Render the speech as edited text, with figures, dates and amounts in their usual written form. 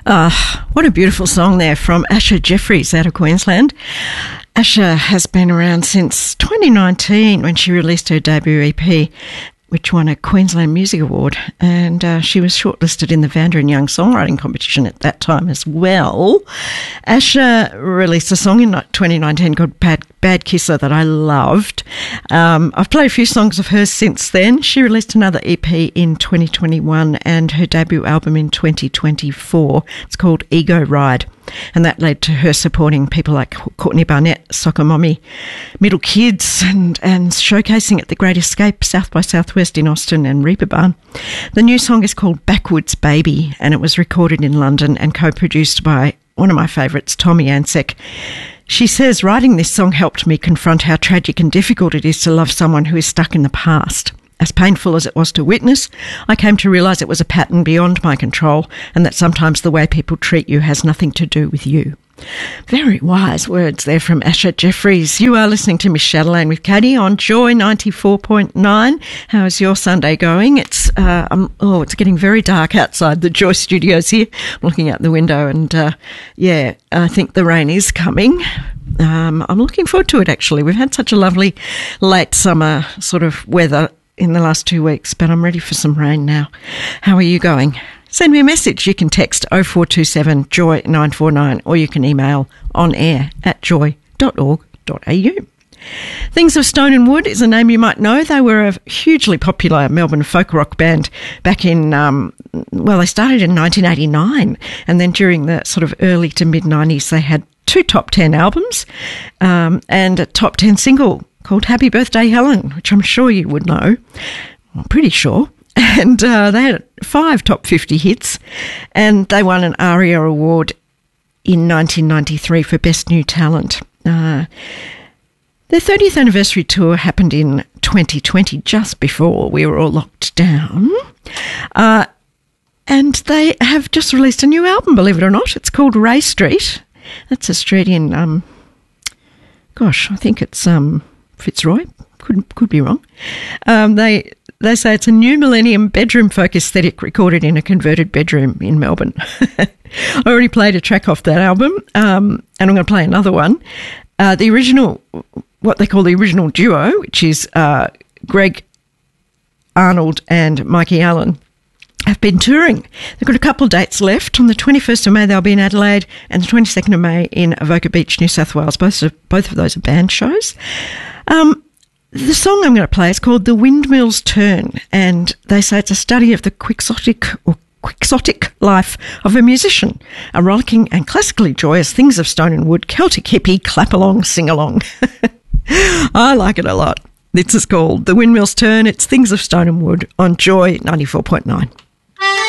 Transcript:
What a beautiful song there from Asher Jeffries out of Queensland. Asher has been around since 2019 when she released her debut EP, which won a Queensland Music Award, and she was shortlisted in the Vanda and Young Songwriting Competition at that time as well. Asher released a song in 2019 called Bad Kisser that I loved. I've played a few songs of hers since then. She released another EP in 2021 and her debut album in 2024. It's called Ego Ride. And that led to her supporting people like Courtney Barnett, Soccer Mommy, Middle Kids, and showcasing at the Great Escape, South by Southwest in Austin and Reeperbahn. The new song is called Backwoods Baby, and it was recorded in London and co-produced by one of my favourites, Tommy Ansek. She says, writing this song helped me confront how tragic and difficult it is to love someone who is stuck in the past. As painful as it was to witness, I came to realise it was a pattern beyond my control and that sometimes the way people treat you has nothing to do with you. Very wise words there from Asher Jeffries. You are listening to Miss Chatelaine with Katie on Joy 94.9. How is your Sunday going? It's getting very dark outside the Joy studios here. I'm looking out the window and, I think the rain is coming. I'm looking forward to it, actually. We've had such a lovely late summer sort of weather in the last 2 weeks, but I'm ready for some rain now. How are you going? Send me a message. You can text 0427 Joy 949 or you can email onair@joy.org.au. Things of Stone and Wood is a name you might know. They were a hugely popular Melbourne folk rock band back in, they started in 1989, and then during the sort of early to mid-90s they had 2 top 10 albums and a top 10 single called Happy Birthday Helen, which I'm sure you would know. I'm pretty sure. And they had 5 top 50 hits, and they won an ARIA award in 1993 for Best New Talent. Their 30th anniversary tour happened in 2020, just before we were all locked down. And they have just released a new album, believe it or not. It's called Ray Street. That's a street in, I think it's Fitzroy. Could be wrong. They say it's a new millennium bedroom folk aesthetic recorded in a converted bedroom in Melbourne. I already played a track off that album, and I'm going to play another one. The original, what they call the original duo, which is Greg Arnold and Mikey Allen, have been touring. They've got a couple of dates left. On the 21st of May, they'll be in Adelaide, and the 22nd of May in Avoca Beach, New South Wales. Both of those are band shows. The song I'm going to play is called The Windmill's Turn, and they say it's a study of the quixotic life of a musician, a rollicking and classically joyous Things of Stone and Wood, Celtic hippie, clap-along, sing-along. I like it a lot. This is called The Windmill's Turn. It's Things of Stone and Wood on Joy 94.9.